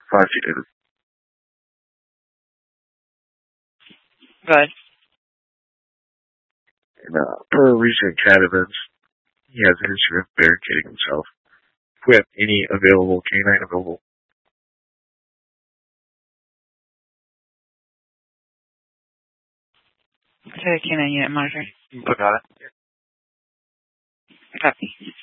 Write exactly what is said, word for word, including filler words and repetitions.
Five feet, David. Good. And, uh, per recent cat events, he has a history of barricading himself. If we have any available canine available. To the canine unit monitoring. Got it. Copy.